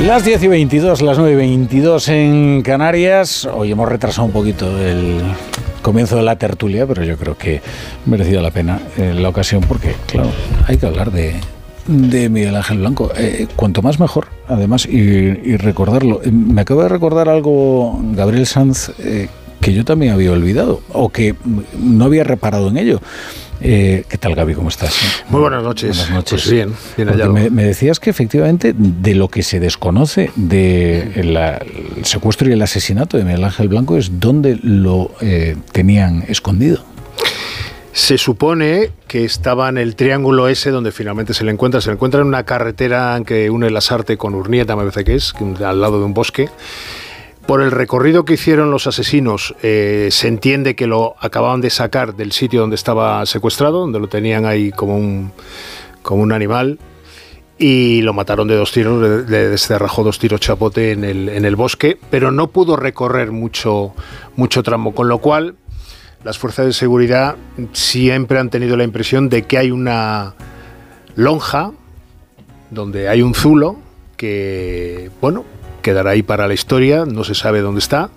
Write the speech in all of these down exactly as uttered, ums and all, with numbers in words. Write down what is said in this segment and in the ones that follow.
Las diez y veintidós, las nueve y veintidós en Canarias. Hoy hemos retrasado un poquito el comienzo de la tertulia, pero yo creo que merecía la pena eh, la ocasión porque, claro, hay que hablar de, de Miguel Ángel Blanco. Eh, cuanto más mejor, además, y, y recordarlo. Eh, me acabo de recordar algo, Gabriel Sanz, eh, que yo también había olvidado o que no había reparado en ello. Eh, ¿Qué tal, Gaby? ¿Cómo estás? Muy buenas noches. Buenas noches. Pues bien, bien hallado. Me, me decías que efectivamente de lo que se desconoce de la, el secuestro y el asesinato de Miguel Ángel Blanco es dónde lo eh, tenían escondido. Se supone que estaba en el triángulo ese donde finalmente se le encuentra. Se le encuentra en una carretera que une Lasarte con Urnieta, me parece que es, al lado de un bosque. Por el recorrido que hicieron los asesinos, eh, se entiende que lo acababan de sacar del sitio donde estaba secuestrado, donde lo tenían ahí como un, como un animal, y lo mataron de dos tiros, le, le descerrajó dos tiros chapote en el, en el bosque, pero no pudo recorrer mucho, mucho tramo, con lo cual las fuerzas de seguridad siempre han tenido la impresión de que hay una lonja donde hay un zulo que, bueno, quedará ahí para la historia, no se sabe dónde está,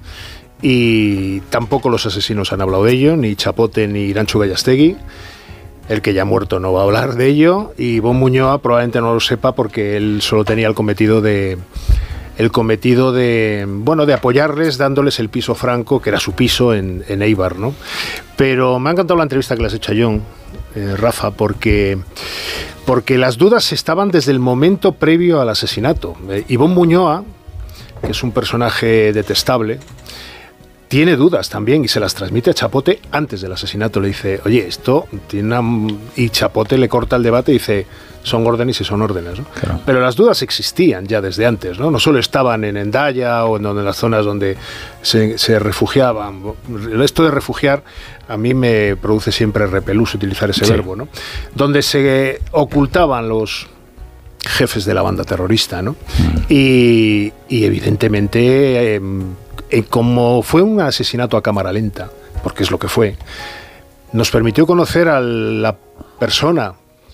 y tampoco los asesinos han hablado de ello, ni Chapote ni Irantxu Gallastegui. El que ya ha muerto no va a hablar de ello, y Bon Muñoa probablemente no lo sepa porque él solo tenía el cometido de el cometido de bueno de apoyarles dándoles el piso franco, que era su piso en, en Eibar, ¿no? Pero me ha encantado la entrevista que le has hecho a John, eh, Rafa, porque porque las dudas estaban desde el momento previo al asesinato. Eh, y Bon Muñoa, que es un personaje detestable, tiene dudas también y se las transmite a Chapote antes del asesinato. Le dice, oye, esto tiene una... Y Chapote le corta el debate y dice, son órdenes y son órdenes, ¿no? Claro. Pero las dudas existían ya desde antes, ¿no? No solo estaban en Hendaya o en, donde, en las zonas donde se, se refugiaban. Esto de refugiar a mí me produce siempre repelús utilizar ese sí. verbo, ¿no? Donde se ocultaban los jefes de la banda terrorista, ¿no? Mm. Y, y evidentemente, eh, eh, como fue un asesinato a cámara lenta, porque es lo que fue, nos permitió conocer a la persona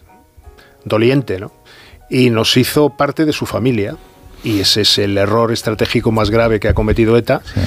doliente, ¿no? Y nos hizo parte de su familia, y ese es el error estratégico más grave que ha cometido ETA, sí.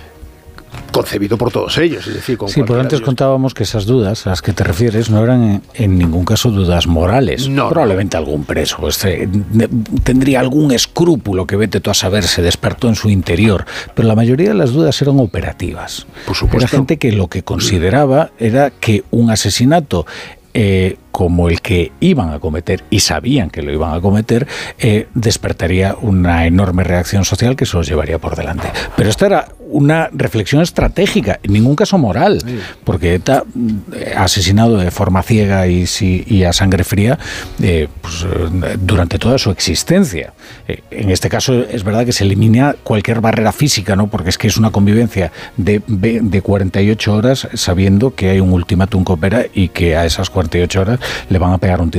concebido por todos ellos, es decir, con sí, pero antes contábamos que esas dudas a las que te refieres no eran en, en ningún caso dudas morales. No, probablemente no. Algún preso pues, eh, tendría algún escrúpulo que vete tú a saber, se despertó en su interior, pero la mayoría de las dudas eran operativas. Por supuesto. Era gente que lo que consideraba era que un asesinato eh, como el que iban a cometer, y sabían que lo iban a cometer, eh, despertaría una enorme reacción social que se los llevaría por delante. Pero esta era una reflexión estratégica, en ningún caso moral, sí. porque ETA ha asesinado de forma ciega y, y a sangre fría eh, pues, durante toda su existencia. Eh, en este caso es verdad que se elimina cualquier barrera física, ¿no? Porque es que es una convivencia de, de cuarenta y ocho horas sabiendo que hay un ultimátum que opera y que a esas cuarenta y ocho horas le van a pegar un tiro.